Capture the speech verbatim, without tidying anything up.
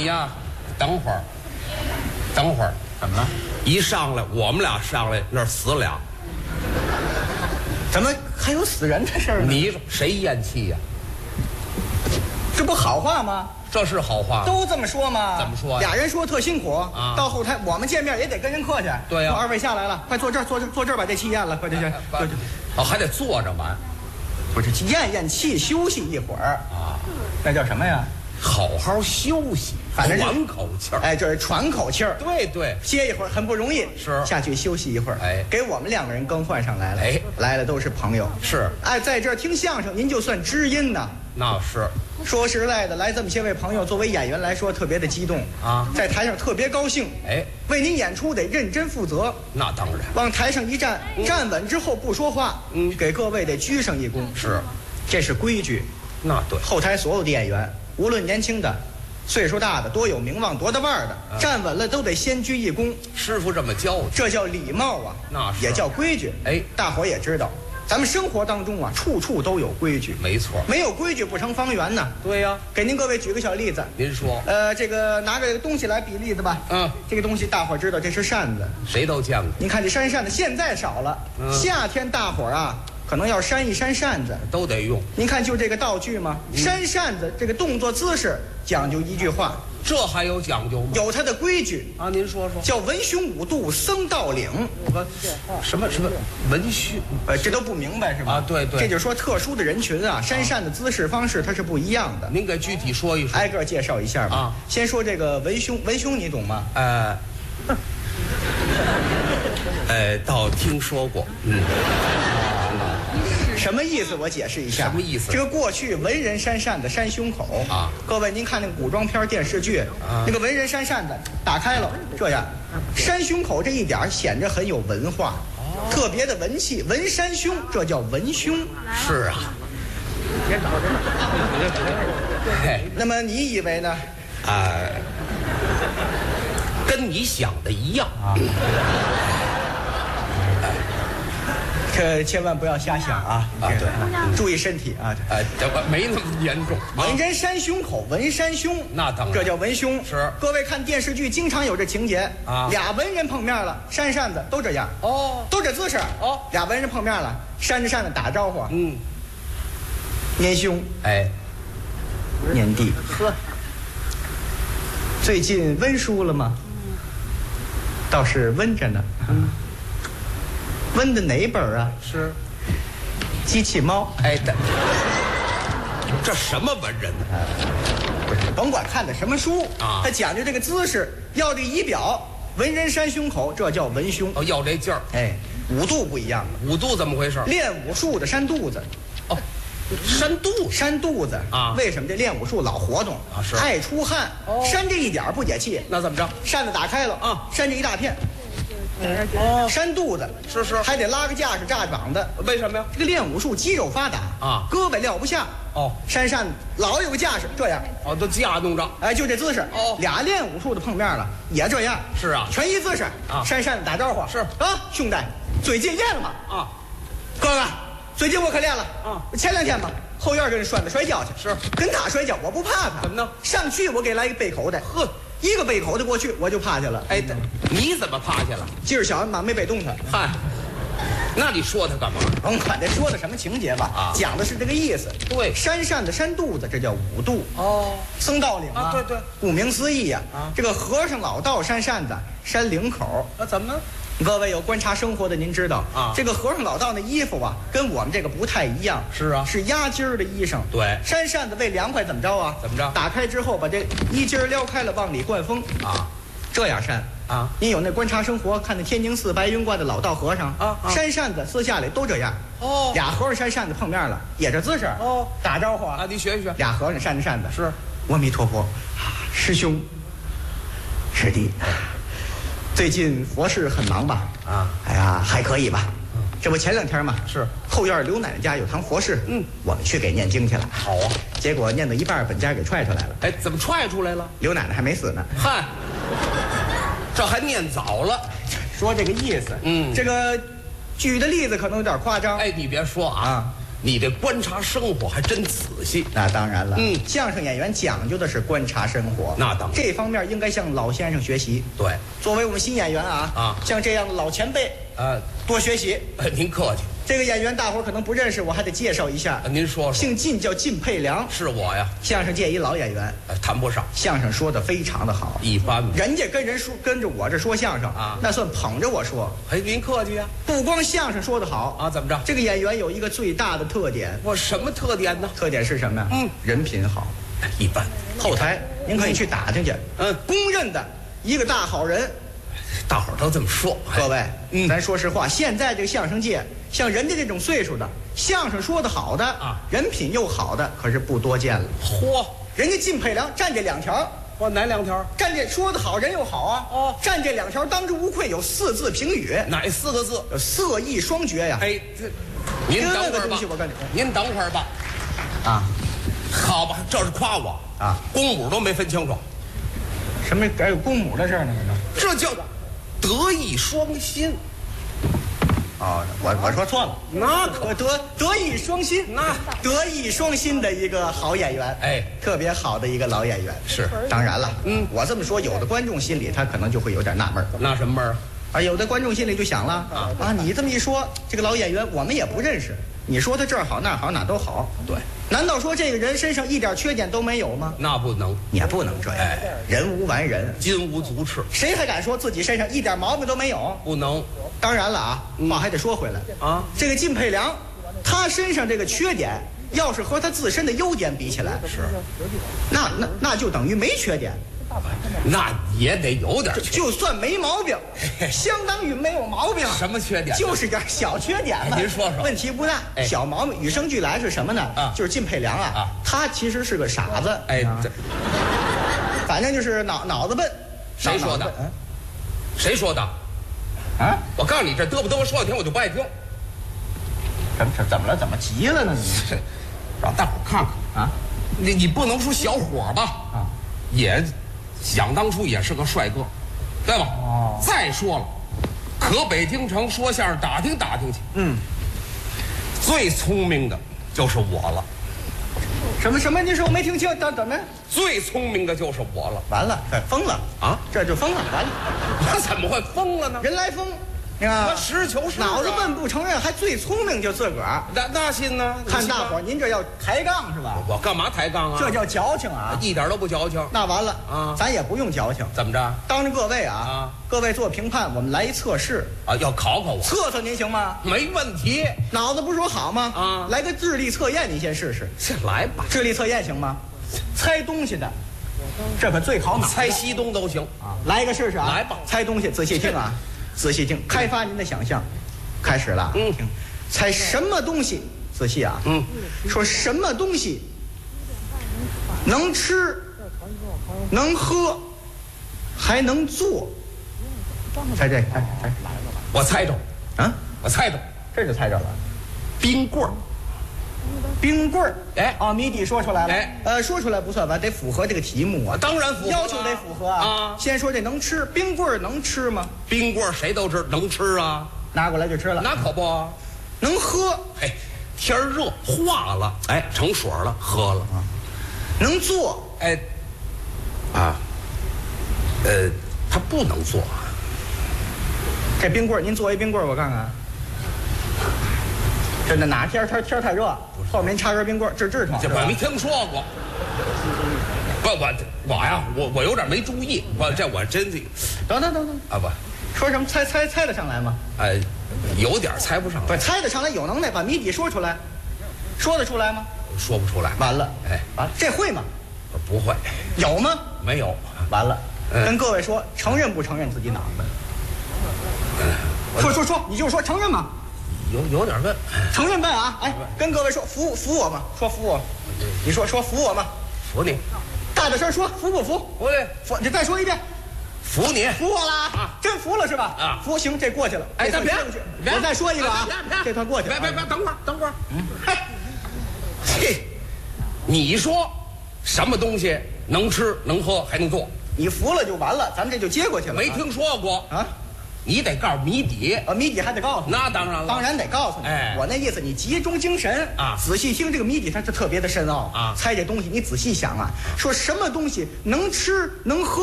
你呀，等会儿，等会儿， 怎么了？ 一上来我们俩上来那儿死俩， 怎么还有死人的事儿呢？ 你谁咽气呀？ 这不好话吗？ 这是好话吗？ 都这么说嘛。 怎么说呀？ 俩人说特辛苦啊， 到后台我们见面也得跟人客气。 对呀、 说二位下来了，快坐这儿，坐这坐这儿把这气咽了，快点去。对对。 哦，还得坐着玩， 不是咽咽气，休息一会儿啊。 那叫什么呀？ 好好休息， 反正喘口气儿。 哎，这是喘口气儿。 对对， 歇一会儿很不容易， 是下去休息一会儿。 哎， 给我们两个人更换上来了。 哎， 来了都是朋友。 是。 哎，在这儿听相声，您就算知音呐。 那是。 说实在的，来这么些位朋友，作为演员来说，特别的激动啊， 在台上特别高兴。 哎， 为您演出得认真负责。 那当然。 往台上一站，嗯、站稳之后不说话，嗯，给各位得鞠上一躬。 是， 这是规矩。 那对。 后台所有的演员，无论年轻的、岁数大的、多有名望、多大腕儿的，啊、站稳了都得先鞠一躬。 师傅这么教的， 这叫礼貌啊， 那是也叫规矩。 哎， 大伙儿也知道。咱们生活当中啊，处处都有规矩。 没错， 没有规矩不成方圆呢。 对呀、啊， 给您各位举个小例子。 您说， 呃，这个拿个东西来比例子吧。 嗯， 这个东西大伙儿知道，这是扇子， 谁都见过。 您看这扇扇子现在少了，嗯、夏天大伙儿啊，可能要扇一扇扇子， 都得用。 您看就这个道具吗？嗯、扇扇子这个动作姿势讲究一句话。 这还有讲究吗？ 有它的规矩啊，您说说。 叫文胸五度僧道领。 我什么什么文胸？ 呃，这都不明白是吧？ 啊，对对。 这就是说特殊的人群啊，扇扇的姿势方式它是不一样的。 您给具体说一说， 挨个介绍一下吧。 啊， 先说这个文胸，文胸你懂吗？ 呃，呃，倒听说过，嗯。 什么意思？我解释一下。 什么意思？ 这个过去文人扇扇子扇胸口啊， 各位您看那个古装片、电视剧，啊、那个文人扇扇子打开了，这样扇胸口这一点显着很有文化，哦、特别的文气。文扇胸，这叫文胸。 是啊。 那么你以为呢？ 啊、呃，跟你想的一样啊。 可千万不要瞎想啊！ 啊，对， 注意身体啊！ 呃，这没那么严重。 文人扇胸口，文扇胸， 那当然， 这叫文胸。 是， 各位看电视剧，经常有这情节啊，俩文人碰面了，扇扇子都这样哦， 都这姿势哦。 俩文人碰面了，扇着扇子打招呼， 嗯， 年兄， 哎， 年弟，呵，最近温书了吗？倒是温着呢。嗯。温的哪本啊？ 是机器猫。 哎，这什么文人呢？ 不是，甭管看的什么书啊，他讲究这个姿势，要这仪表，文人扇胸口，这叫文胸。 哦，要这劲儿。 哎，五度不一样了。 五度怎么回事？ 练武术的扇肚子。 哦，扇肚扇肚子啊？ 为什么这练武术老活动啊？是爱出汗。哦，扇这一点不解气。 那怎么着？ 扇子打开了啊，扇这一大片。 哦， 扇肚子是是， 还得拉个架势炸膀子。 为什么呀？ 这个练武术肌肉发达啊， 胳膊撂不下。 哦， 扇扇老有个架势，这样。 哦，都架弄着。 哎，就这姿势。 哦， 俩练武术的碰面了，也这样。 是啊， 全一姿势啊。 扇扇打招呼。 是啊，兄弟，最近练了吗？ 啊， 哥哥，最近我可练了。 啊， 前两天吧，后院跟人拴着摔跤去。 是， 跟他摔跤，我不怕他。 怎么呢？ 上去我给来一个背口袋。 呵。 一个背口袋过去，我就趴下了。 哎，你怎么趴下了？ 今儿小子妈没背动他。 嗨，那你说他干嘛？ 甭管这说的什么情节吧，啊，讲的是这个意思。 对， 扇扇子扇肚子，这叫五度。 哦， 僧道领啊， 对对， 顾名思义呀。 啊， 这个和尚老道扇扇子，扇领口。 那怎么呢？ 各位有观察生活的，您知道啊， 这个和尚老道那衣服啊，跟我们这个不太一样。 是啊， 是压襟儿的衣裳。 对， 扇扇子为凉快，怎么着啊？ 怎么着？ 打开之后，把这衣襟撩开了，往里灌风啊， 这样扇啊。 您有那观察生活，看那天宁寺白云观的老道和尚啊， 扇扇子私下里都这样。 哦， 俩和尚扇扇子碰面了，也这姿势。 哦， 打招呼啊， 啊，你学一学。 俩和尚扇着扇子， 是， 阿弥陀佛，师兄，师弟。最近佛事很忙吧？ 啊， 哎呀，还可以吧。嗯，这不前两天嘛， 是后院刘奶奶家有堂佛事， 嗯， 我们去给念经去了。 好啊， 结果念到一半，本家给踹出来了。 哎，怎么踹出来了？ 刘奶奶还没死呢。 嗨，这还念早了， 说这个意思。 嗯， 这个举的例子可能有点夸张。 哎，你别说啊，啊你这观察生活还真仔细。 那当然了， 嗯相声演员讲究的是观察生活， 那当然这方面应该向老先生学习。 对， 作为我们新演员啊， 啊像这样的老前辈， 呃， 多学习。 呃您客气， 这个演员大伙儿可能不认识，我还得介绍一下， 呃您说说。 姓靳，叫靳佩良， 是我呀， 相声界一老演员， 呃，谈不上， 相声说的非常的好， 一般吧。 人家跟人说跟着我这说相声啊那算捧着我说。 哎，您客气呀。 不光相声说得好啊，怎么着？ 这个演员有一个最大的特点， 我什么特点呢？ 特点是什么呀？ 嗯， 人品好。 一般。 后台您可以去打听去， 嗯， 公认的一个大好人。 大伙儿都这么说。 各位， 嗯咱说实话，现在这个相声界，像人家这种岁数的，相声说得好的啊， 人品又好的，可是不多见了。 嚯， 人家靳佩良占这两条， 我哪两条？ 占这说得好，人又好啊。 哦占这两条当之无愧，有四字评语， 哪四个字？ 有色艺双绝呀。 哎，这您等会儿吧这个东西我告诉你。 您等会儿吧。 啊， 好吧，这是夸我啊， 公母都没分清楚， 什么还有公母的事儿呢？ 这叫德艺双馨。 哦，我我说错了， 那可我德德艺双馨， 那德艺双馨的一个好演员， 哎特别好的一个老演员。 是当然了， 嗯我这么说，有的观众心里他可能就会有点纳闷儿那什么味儿？ 啊，有的观众心里就想了啊啊，你这么一说，这个老演员我们也不认识，你说他这儿好那儿好哪都好， 对， 难道说这个人身上一点缺点都没有吗？ 那不能， 也不能这样， 哎人无完人， 金无足赤， 谁还敢说自己身上一点毛病都没有？ 不能当然了啊，话还得说回来啊。 这个靳佩良，他身上这个缺点，要是和他自身的优点比起来， 是， 那那那就等于没缺点， 那也得有点缺就算没毛病，相当于没有毛病。 什么缺点？ 就是点小缺点嘛。 哎您说说问题不大， 哎小毛病。与生俱来是什么呢？ 啊就是靳佩良啊， 啊他其实是个傻子， 哎，这反正就是脑脑子笨。 谁说的脑子笨谁说的？ 嗯啊？ 我告诉你，这嘚啵嘚啵说两天我就不爱听， 怎么怎么了？怎么急了呢？你这让大伙儿看看啊？ 你你不能说小伙吧？ 啊， 也想当初也是个帅哥，对吧？ 哦再说了，可北京城说相声打听打听去， 嗯， 最聪明的就是我了， 什么什么？您说我没听清，怎怎么？ 最聪明的就是我了完了，这疯了啊！ 这就疯了，完了， 他怎么会疯了呢？ 人来疯，你看那实求是啊脑子笨不承认，还最聪明就自个儿。 那那信呢？ 看大伙儿，您这要抬杠是吧？ 我干嘛抬杠啊？ 这叫矫情啊！ 一点都不矫情。 那完了啊咱也不用矫情。 怎么着？ 当着各位啊， 啊各位做评判，我们来一测试， 啊，要考考我？ 测测您行吗？ 没问题， 脑子不是说好吗？ 啊来个智力测验，你先试试。 这来吧， 智力测验行吗？猜东西的，这可最考脑子。 猜西东都行。 啊，来一个试试啊！ 来吧猜东西，仔细听啊，仔细听，开发您的想象。开始了， 嗯听，猜什么东西？仔细啊， 嗯， 说什么东西能吃、能喝，还能做？猜这，猜猜， 我猜着， 啊， 我猜着， 这就猜着了。 冰棍儿。 冰棍儿， 哎啊，谜底说出来了， 哎呃，说出来不算完，得符合这个题目啊， 当然符合要求得符合啊。 啊先说这能吃，冰棍儿能吃吗？ 冰棍儿谁都知能吃啊， 拿过来就吃了。 那可不。 能喝， 嘿，天儿热化了，哎，成水了，喝了。 能做， 哎，啊，呃，他不能做。 这冰棍儿您做一冰棍儿我看看。真的哪天儿天儿天儿太热，后面插根冰棍儿治痔疮。是吧这我没听说过。不，我我呀，我我有点没注意，我这我真的等等等等， 啊不， 说什么猜猜猜得上来吗？ 呃，有点猜不上来， 不是猜得上来有能耐，把谜底说出来，说得出来吗？ 说不出来。 完了， 哎， 完了，这会吗？ 不会， 有吗？ 没有。 完了， 嗯跟各位说，承认不承认自己脑子？说说说，你就说承认吗？ 有有点问， 承认笨啊！哎，跟各位说，服服我吗？说服我，你说说服我吗？ 服你， 大点声说，服不服？ 不对， 服，你再说一遍， 服你。 服我了啊真服了是吧？ 啊服，行，这过去了。 哎， 这咱别段接过去别， 我再说一个啊别别， 这段过去了。 别别别，等会儿等会儿。嗯，嘿，嘿，你说什么东西能吃能喝还能做？ 你服了就完了，咱们这就接过去了啊。 没听说过。 啊？ 你得告诉谜底。 呃，谜底还得告诉你。 那当然了， 当然得告诉你。 哎， 我那意思，你集中精神啊， 仔细听这个谜底，它是特别的深奥啊。 猜这东西，你仔细想啊，说什么东西能吃能喝。